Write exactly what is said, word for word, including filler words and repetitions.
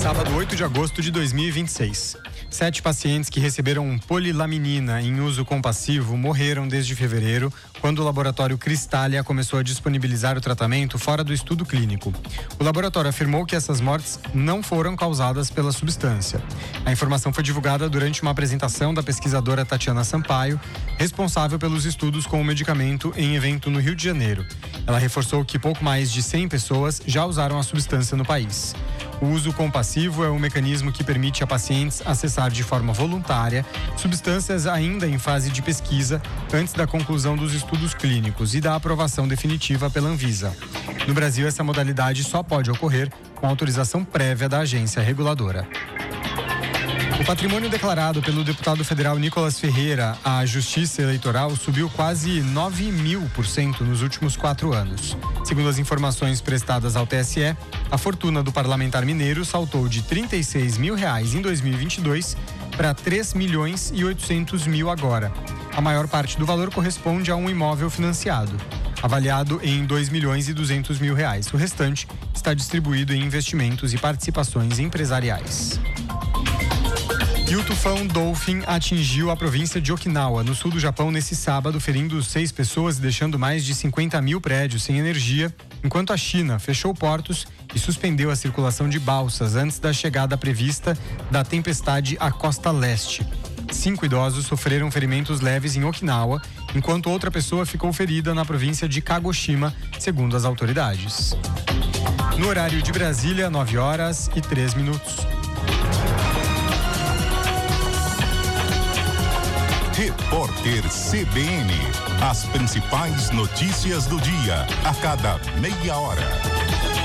Sábado, oito de agosto de dois mil e vinte e seis. Sete pacientes que receberam polilaminina em uso compassivo morreram desde fevereiro, quando o laboratório Cristália começou a disponibilizar o tratamento fora do estudo clínico. O laboratório afirmou que essas mortes não foram causadas pela substância. A informação foi divulgada durante uma apresentação da pesquisadora Tatiana Sampaio, responsável pelos estudos com o medicamento em evento no Rio de Janeiro. Ela reforçou que pouco mais de cem pessoas já usaram a substância no país. O uso compassivo é um mecanismo que permite a pacientes acessar de forma voluntária substâncias ainda em fase de pesquisa antes da conclusão dos estudos clínicos e da aprovação definitiva pela Anvisa. No Brasil, essa modalidade só pode ocorrer com autorização prévia da agência reguladora. O patrimônio declarado pelo deputado federal Nicolas Ferreira à Justiça Eleitoral subiu quase nove mil por cento nos últimos quatro anos. Segundo as informações prestadas ao T S E, a fortuna do parlamentar mineiro saltou de trinta e seis mil reais em dois mil e vinte e dois para três milhões e oitocentos mil agora. A maior parte do valor corresponde a um imóvel financiado, avaliado em dois milhões e duzentos mil reais. O restante está distribuído em investimentos e participações empresariais. E o tufão Dolphin atingiu a província de Okinawa, no sul do Japão, nesse sábado, ferindo seis pessoas e deixando mais de cinquenta mil prédios sem energia, enquanto a China fechou portos e suspendeu a circulação de balsas antes da chegada prevista da tempestade à costa leste. Cinco idosos sofreram ferimentos leves em Okinawa, enquanto outra pessoa ficou ferida na província de Kagoshima, segundo as autoridades. No horário de Brasília, nove horas e três minutos. Repórter C B N. As principais notícias do dia, a cada meia hora.